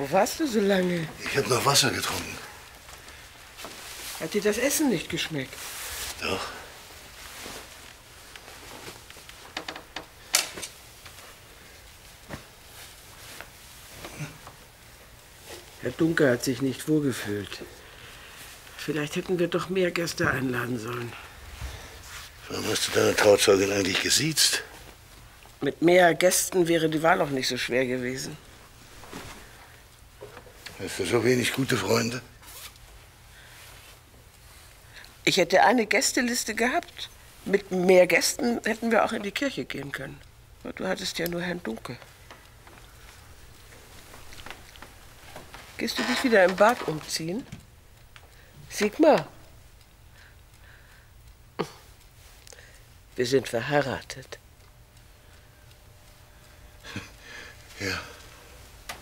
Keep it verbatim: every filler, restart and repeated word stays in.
Wo warst du so lange? Ich habe noch Wasser getrunken. Hat dir das Essen nicht geschmeckt? Doch. Herr Dunker hat sich nicht wohlgefühlt. Vielleicht hätten wir doch mehr Gäste einladen sollen. Warum hast du deine Trauzeugin eigentlich gesiezt? Mit mehr Gästen wäre die Wahl auch nicht so schwer gewesen. Hast du so wenig gute Freunde? Ich hätte eine Gästeliste gehabt. Mit mehr Gästen hätten wir auch in die Kirche gehen können. Aber du hattest ja nur Herrn Dunkel. Gehst du dich wieder im Bad umziehen? Sigmar? Wir sind verheiratet. Ja.